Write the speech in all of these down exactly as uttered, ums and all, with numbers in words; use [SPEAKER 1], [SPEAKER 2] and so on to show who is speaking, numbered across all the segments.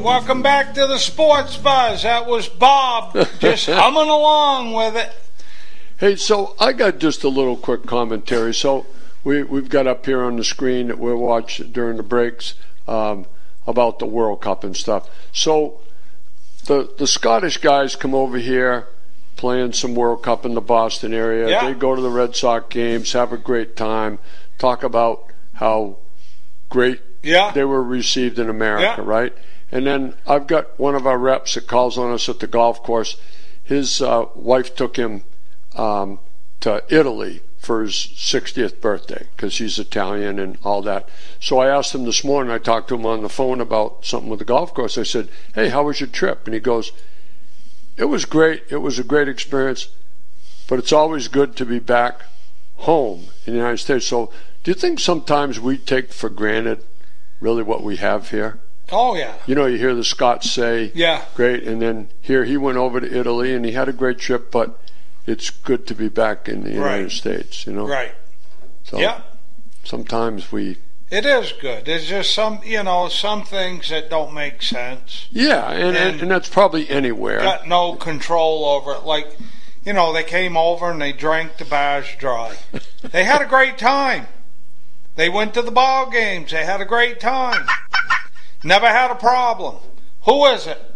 [SPEAKER 1] welcome back to the Sports Buzz. That was Bob just humming along with it.
[SPEAKER 2] Hey, so I got just a little quick commentary. So we, we've got up here on the screen that we'll watch during the breaks um, about the World Cup and stuff. So the the Scottish guys come over here playing some World Cup in the Boston area.
[SPEAKER 1] Yeah.
[SPEAKER 2] They go to the Red Sox games, have a great time, talk about how great
[SPEAKER 1] yeah.
[SPEAKER 2] they were received in America,
[SPEAKER 1] yeah.
[SPEAKER 2] right? And then I've got one of our reps that calls on us at the golf course. His uh, wife took him um, to Italy for his sixtieth birthday because he's Italian and all that. So I asked him this morning, I talked to him on the phone about something with the golf course. I said, hey, how was your trip? And he goes, it was great. It was a great experience, but it's always good to be back home in the United States. So do you think sometimes we take for granted really what we have here?
[SPEAKER 1] Oh, yeah.
[SPEAKER 2] You know, you hear the Scots say,
[SPEAKER 1] yeah,
[SPEAKER 2] great, and then here he went over to Italy and he had a great trip, but it's good to be back in the United
[SPEAKER 1] right.
[SPEAKER 2] States, you know?
[SPEAKER 1] Right.
[SPEAKER 2] So
[SPEAKER 1] yeah.
[SPEAKER 2] sometimes we...
[SPEAKER 1] It is good. There's just some, you know, some things that don't make sense.
[SPEAKER 2] Yeah, and, and, and that's probably anywhere.
[SPEAKER 1] Got no control over it. Like, you know, they came over and they drank the bars dry. They had a great time. They went to the ball games. They had a great time. Never had a problem. Who is it?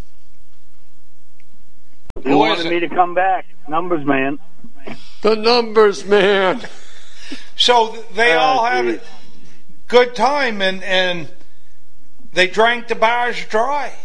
[SPEAKER 3] You
[SPEAKER 1] Who
[SPEAKER 3] wanted
[SPEAKER 1] is it?
[SPEAKER 3] me to come back. Numbers man.
[SPEAKER 2] The numbers man.
[SPEAKER 1] So they
[SPEAKER 3] Oh,
[SPEAKER 1] all had
[SPEAKER 3] geez.
[SPEAKER 1] a good time and, and they drank the bars dry.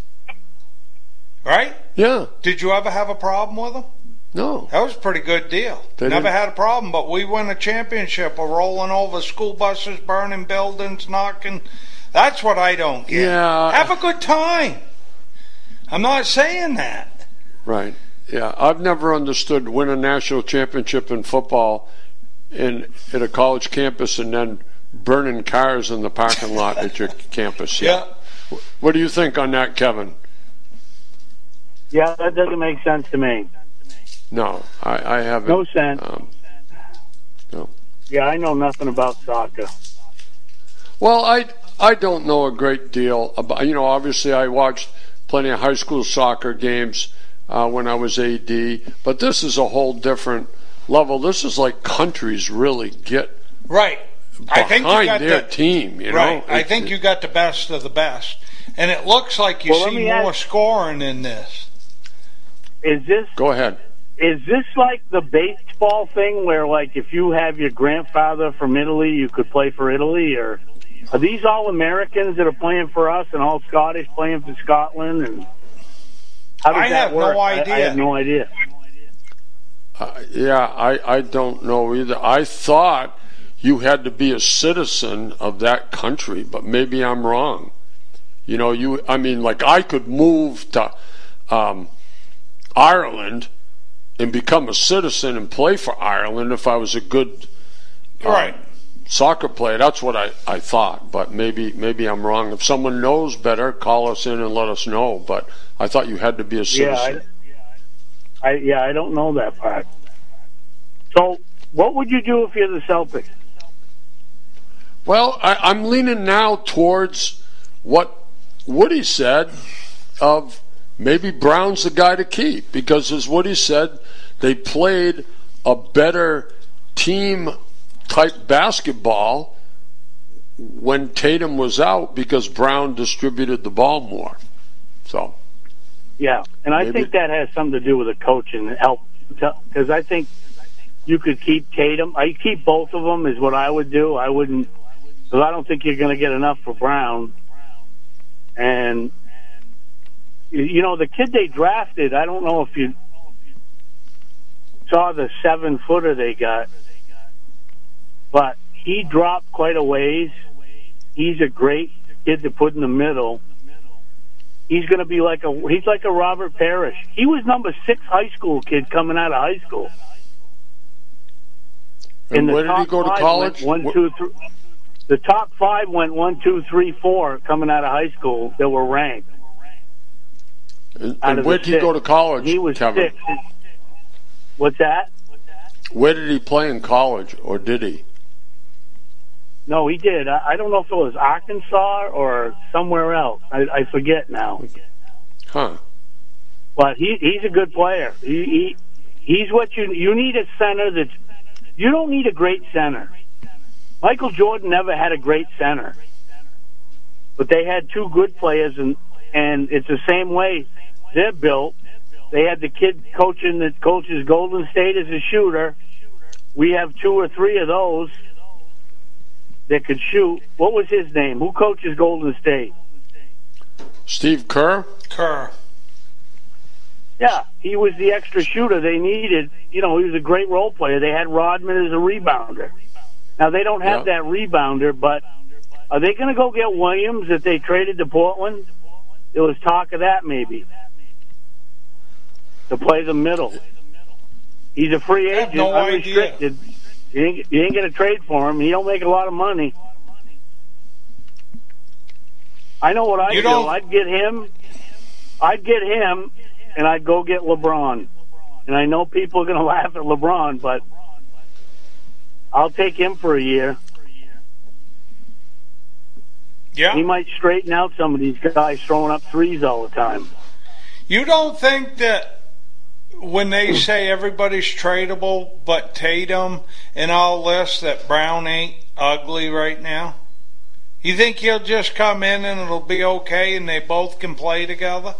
[SPEAKER 1] Right?
[SPEAKER 2] Yeah.
[SPEAKER 1] Did you ever have a problem with them?
[SPEAKER 2] No.
[SPEAKER 1] That was a pretty good deal.
[SPEAKER 2] They
[SPEAKER 1] Never
[SPEAKER 2] didn't-
[SPEAKER 1] had a problem, but we won a championship of rolling over school buses, burning buildings, knocking. That's what I don't get.
[SPEAKER 2] Yeah.
[SPEAKER 1] Have a good time. I'm not saying that.
[SPEAKER 2] Right. Yeah. I've never understood win a national championship in football in at a college campus and then burning cars in the parking lot at your campus.
[SPEAKER 1] Yeah.
[SPEAKER 2] What do you think on that, Kevin?
[SPEAKER 3] Yeah, that doesn't make sense to me.
[SPEAKER 2] No, I, I haven't.
[SPEAKER 3] No sense.
[SPEAKER 2] Um, no.
[SPEAKER 3] Yeah, I know nothing about soccer.
[SPEAKER 2] Well, I I don't know a great deal about. You know, obviously I watched plenty of high school soccer games uh, when I was A D, but this is a whole different level. This is like countries really get
[SPEAKER 1] Right. I think you
[SPEAKER 2] behind
[SPEAKER 1] got
[SPEAKER 2] their
[SPEAKER 1] the,
[SPEAKER 2] team. You know,
[SPEAKER 1] right. I
[SPEAKER 2] It's-
[SPEAKER 1] think you got the best of the best. And it looks like you
[SPEAKER 3] Well, let
[SPEAKER 1] see
[SPEAKER 3] me
[SPEAKER 1] more
[SPEAKER 3] ask-
[SPEAKER 1] scoring in this.
[SPEAKER 3] Is this
[SPEAKER 2] Go ahead.
[SPEAKER 3] is this like the baseball thing where, like, if you have your grandfather from Italy, you could play for Italy, or are these all Americans that are playing for us and all Scottish playing for Scotland? And how does
[SPEAKER 1] I
[SPEAKER 3] that
[SPEAKER 1] have no
[SPEAKER 3] work? I, I
[SPEAKER 1] idea.
[SPEAKER 3] have no idea.
[SPEAKER 2] Uh, yeah, I, I don't know either. I thought you had to be a citizen of that country, but maybe I'm wrong. You know, you. I mean, like I could move to um, Ireland and become a citizen and play for Ireland if I was a good uh,
[SPEAKER 1] Right.
[SPEAKER 2] soccer player. That's what I, I thought, but maybe maybe I'm wrong. If someone knows better, call us in and let us know. But I thought you had to be a citizen.
[SPEAKER 3] Yeah, I, I yeah, I don't know that part. So, what would you do if you're the Celtics?
[SPEAKER 2] Well, I, I'm leaning now towards what Woody said of maybe Brown's the guy to keep, because as Woody said, they played a better team-type basketball when Tatum was out because Brown distributed the ball more. So,
[SPEAKER 3] Yeah, and I
[SPEAKER 2] Maybe.
[SPEAKER 3] think that has something to do with the coach and help, because I think you could keep Tatum. I keep both of them is what I would do. I wouldn't, because I don't think you're going to get enough for Brown. And you know, the kid they drafted, I don't know if you saw the seven footer they got, but he dropped quite a ways. He's a great kid to put in the middle. He's going to be like a he's like a Robert Parrish. He was number six high school kid coming out of high school.
[SPEAKER 2] and
[SPEAKER 3] the
[SPEAKER 2] where did he
[SPEAKER 3] top
[SPEAKER 2] go to
[SPEAKER 3] five
[SPEAKER 2] college?
[SPEAKER 3] went One, two, three. The top five went one, two, three, four coming out of high school that were ranked.
[SPEAKER 2] And,
[SPEAKER 3] out
[SPEAKER 2] and
[SPEAKER 3] of
[SPEAKER 2] where
[SPEAKER 3] the
[SPEAKER 2] did he go to
[SPEAKER 3] six.
[SPEAKER 2] college,
[SPEAKER 3] He was
[SPEAKER 2] Kevin?
[SPEAKER 3] six. What's that?
[SPEAKER 2] Where did he play in college, or did he?
[SPEAKER 3] No, he did. I, I don't know if it was Arkansas or somewhere else. I, I forget now.
[SPEAKER 2] Huh.
[SPEAKER 3] But he he's a good player. He, he he's what you you need a center that's. You don't need a great center. Michael Jordan never had a great center, but they had two good players, and and it's the same way they're built. They had the kid coaching that coaches Golden State as a shooter. We have two or three of those that could shoot. What was his name? Who coaches Golden State?
[SPEAKER 2] Steve Kerr?
[SPEAKER 1] Kerr.
[SPEAKER 3] Yeah, he was the extra shooter they needed. You know, he was a great role player. They had Rodman as a rebounder. Now, they don't have
[SPEAKER 2] Yeah.
[SPEAKER 3] that rebounder, but are they going to go get Williams that they traded to Portland? There was talk of that maybe, to play the middle. He's a free
[SPEAKER 1] I have
[SPEAKER 3] agent,
[SPEAKER 1] no
[SPEAKER 3] unrestricted. You ain't, you ain't going to trade for him. He don't make a lot of money. I know what I'd
[SPEAKER 1] You
[SPEAKER 3] do.
[SPEAKER 1] don't-
[SPEAKER 3] I'd get him. I'd get him, and I'd go get LeBron. And I know people are going to laugh at LeBron, but I'll take him for a year.
[SPEAKER 1] Yeah.
[SPEAKER 3] He might straighten out some of these guys throwing up threes all the time.
[SPEAKER 1] You don't think that when they say everybody's tradable but Tatum and all this, that Brown ain't ugly right now? You think he'll just come in and it'll be okay and they both can play together?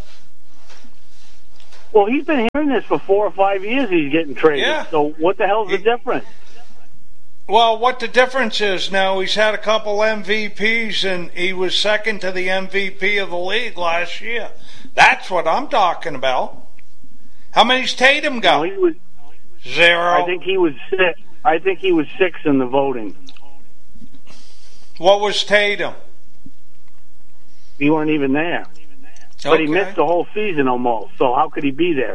[SPEAKER 3] Well, he's been hearing this for four or five years he's getting traded.
[SPEAKER 1] Yeah.
[SPEAKER 3] So what the hell's the
[SPEAKER 1] He-
[SPEAKER 3] difference?
[SPEAKER 1] Well, what the difference is now, he's had a couple M V Ps and he was second to the M V P of the league last year. That's what I'm talking about. How many's Tatum
[SPEAKER 3] No,
[SPEAKER 1] got?
[SPEAKER 3] he was,
[SPEAKER 1] Zero.
[SPEAKER 3] I think he was six. I think he was six in the voting.
[SPEAKER 1] What was Tatum?
[SPEAKER 3] He weren't even there. But he
[SPEAKER 1] Okay.
[SPEAKER 3] missed the whole season almost, so how could he be there?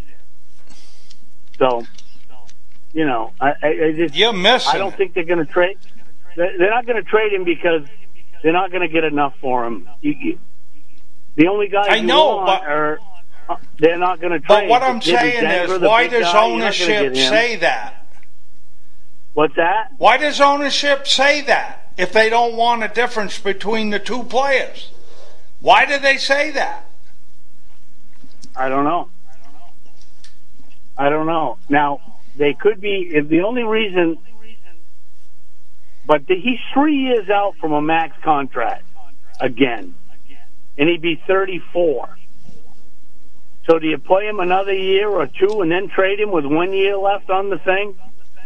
[SPEAKER 3] So, you know, I, I, I just
[SPEAKER 1] You're missing
[SPEAKER 3] I don't
[SPEAKER 1] it.
[SPEAKER 3] think they're going to trade. They're they're not going to trade him because they're not going to get enough for him. You, you, the only guys
[SPEAKER 1] I
[SPEAKER 3] you
[SPEAKER 1] know,
[SPEAKER 3] want
[SPEAKER 1] but-
[SPEAKER 3] are uh, they're not going to trade.
[SPEAKER 1] But what I'm
[SPEAKER 3] Jimmy
[SPEAKER 1] saying
[SPEAKER 3] Denver,
[SPEAKER 1] is,
[SPEAKER 3] the
[SPEAKER 1] why
[SPEAKER 3] big
[SPEAKER 1] does
[SPEAKER 3] guy, you're not gonna
[SPEAKER 1] ownership
[SPEAKER 3] get him.
[SPEAKER 1] say that?
[SPEAKER 3] What's that?
[SPEAKER 1] Why does ownership say that if they don't want a difference between the two players? Why do they say that?
[SPEAKER 3] I don't know. I don't know. Now, they could be, if the only reason, but the, he's three years out from a max contract again, and he'd be thirty-four. So do you play him another year or two and then trade him with one year left on the thing?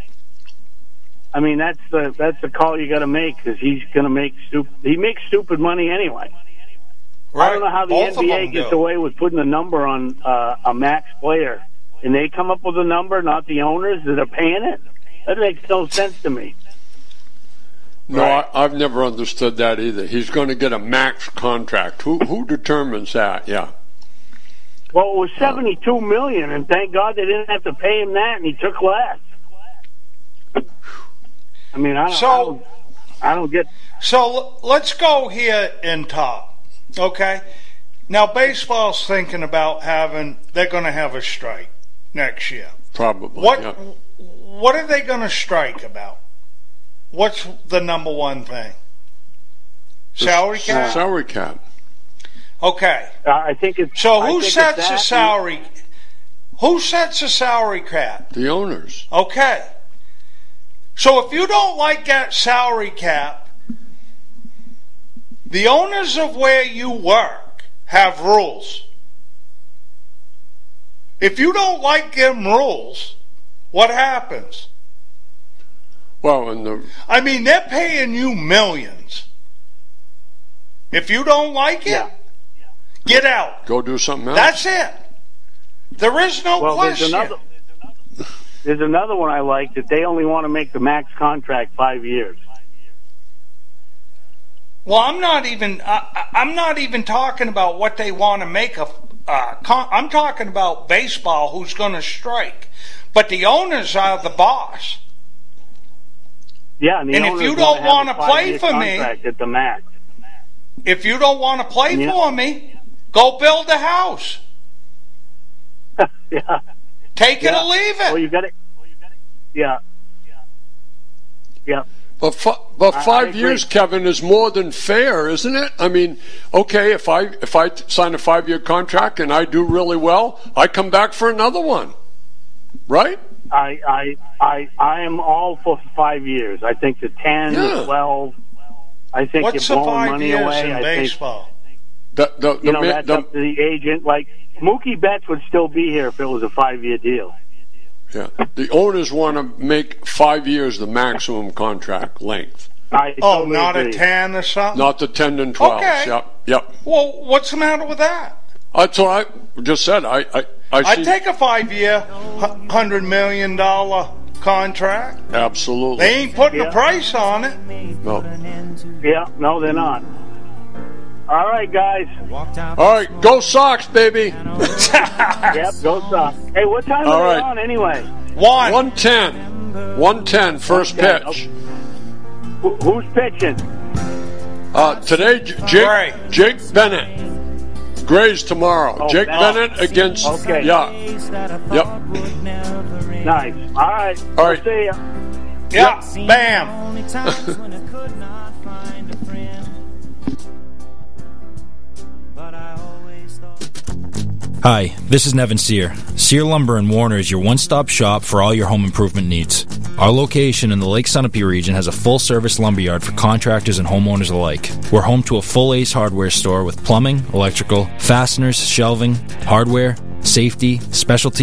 [SPEAKER 3] I mean, that's the that's the call you got to make because he's going to make stupid. He makes stupid money anyway. I don't know how the
[SPEAKER 1] Both of
[SPEAKER 3] N B A
[SPEAKER 1] them
[SPEAKER 3] gets
[SPEAKER 1] do.
[SPEAKER 3] away with putting a number on uh, a max player, and they come up with a number, not the owners that are paying it. That makes no sense to me.
[SPEAKER 2] No,
[SPEAKER 1] Right.
[SPEAKER 2] I, I've never understood that either. He's going to get a max contract. Who who determines that? Yeah.
[SPEAKER 3] Well, it was seventy-two million, and thank God they didn't have to pay him that, and he took less. I mean, I don't,
[SPEAKER 1] So-
[SPEAKER 3] I don't, I don't get.
[SPEAKER 1] So l- let's go here in top, okay? Now baseball's thinking about having, they're going to have a strike next year.
[SPEAKER 2] Probably.
[SPEAKER 1] What
[SPEAKER 2] Yeah.
[SPEAKER 1] What are they going to strike about? What's the number one thing? Salary cap?
[SPEAKER 2] Salary cap.
[SPEAKER 1] Okay.
[SPEAKER 3] Uh, I think it's.
[SPEAKER 1] So
[SPEAKER 3] I
[SPEAKER 1] who
[SPEAKER 3] think it's
[SPEAKER 1] sets
[SPEAKER 3] that,
[SPEAKER 1] the salary? Who sets the salary cap?
[SPEAKER 2] The owners.
[SPEAKER 1] Okay. So if you don't like that salary cap, the owners of where you work have rules. If you don't like them rules, what happens?
[SPEAKER 2] Well, and the
[SPEAKER 1] I mean, they're paying you millions. If you don't like it,
[SPEAKER 3] Yeah.
[SPEAKER 1] get out.
[SPEAKER 2] go do something else.
[SPEAKER 1] That's it. There is no
[SPEAKER 3] Well, there's
[SPEAKER 1] question.
[SPEAKER 3] another. There's another one I like that they only want to make the max contract five years.
[SPEAKER 1] Well, I'm not even. I, I- I'm not even talking about what they want to make a. Uh, con- I'm talking about baseball. Who's going to strike? But the owners are the boss.
[SPEAKER 3] Yeah, and, the
[SPEAKER 1] And if
[SPEAKER 3] owners
[SPEAKER 1] you
[SPEAKER 3] wanna
[SPEAKER 1] don't
[SPEAKER 3] have
[SPEAKER 1] wanna
[SPEAKER 3] a
[SPEAKER 1] play
[SPEAKER 3] five-year
[SPEAKER 1] for me-
[SPEAKER 3] contract at the max.
[SPEAKER 1] If you don't want to play
[SPEAKER 3] Yeah.
[SPEAKER 1] for me, go build a house.
[SPEAKER 3] Yeah.
[SPEAKER 1] Take it
[SPEAKER 3] Yeah.
[SPEAKER 1] or leave it.
[SPEAKER 3] Well, you got it. Yeah. Yeah.
[SPEAKER 2] But, fi- but
[SPEAKER 3] I-
[SPEAKER 2] five
[SPEAKER 3] I
[SPEAKER 2] years,
[SPEAKER 3] agree.
[SPEAKER 2] Kevin, is more than fair, isn't it? I mean, okay, if I if I t- sign a five-year contract and I do really well, I come back for another one, right?
[SPEAKER 3] I, I, I, I am all for five years. I think the ten,
[SPEAKER 2] Yeah.
[SPEAKER 3] twelve, I think
[SPEAKER 1] What's the
[SPEAKER 3] you're blowing
[SPEAKER 1] five
[SPEAKER 3] money
[SPEAKER 1] away
[SPEAKER 3] away.
[SPEAKER 1] in
[SPEAKER 3] I think,
[SPEAKER 1] baseball?
[SPEAKER 2] The, the, the,
[SPEAKER 3] you know,
[SPEAKER 2] ma-
[SPEAKER 3] that's
[SPEAKER 2] the-
[SPEAKER 3] up to the agent. Like, Mookie Betts would still be here if it was a five-year deal.
[SPEAKER 2] yeah, the owners want to make five years the maximum contract length,
[SPEAKER 3] I
[SPEAKER 1] Oh,
[SPEAKER 3] totally
[SPEAKER 1] not
[SPEAKER 3] agree.
[SPEAKER 1] a ten or something?
[SPEAKER 2] not the ten and twelve.
[SPEAKER 1] Okay.
[SPEAKER 2] Yep, yep.
[SPEAKER 1] Well, what's the matter with that?
[SPEAKER 2] That's what I just said. I, I, I
[SPEAKER 1] I'd
[SPEAKER 2] see.
[SPEAKER 1] take a five-year, one hundred million dollars contract.
[SPEAKER 2] Absolutely.
[SPEAKER 1] They ain't putting
[SPEAKER 3] Yeah.
[SPEAKER 1] a price on it.
[SPEAKER 2] No.
[SPEAKER 3] Yeah, no, they're not. All right, guys.
[SPEAKER 2] All right, go Sox, baby.
[SPEAKER 3] Yep, go Sox. Hey, what time
[SPEAKER 2] All
[SPEAKER 3] are they
[SPEAKER 2] right.
[SPEAKER 3] on anyway?
[SPEAKER 1] One.
[SPEAKER 2] one ten. one ten, first
[SPEAKER 3] Okay,
[SPEAKER 2] pitch.
[SPEAKER 3] Who, who's pitching?
[SPEAKER 2] Uh, today, J- Jake,
[SPEAKER 1] Gray.
[SPEAKER 2] Jake Bennett. Gray's tomorrow.
[SPEAKER 3] Oh,
[SPEAKER 2] Jake
[SPEAKER 3] Bennett.
[SPEAKER 2] Bennett against.
[SPEAKER 3] Okay.
[SPEAKER 2] Yeah. Yep.
[SPEAKER 3] Nice. All right.
[SPEAKER 2] All right.
[SPEAKER 3] We'll see ya.
[SPEAKER 1] Yeah, bam.
[SPEAKER 4] Hi, this is Nevin Sear. Sear Lumber and Warner is your one-stop shop for all your home improvement needs. Our location in the Lake Sunapee region has a full-service lumberyard for contractors and homeowners alike. We're home to a full Ace Hardware store with plumbing, electrical, fasteners, shelving, hardware, safety, specialty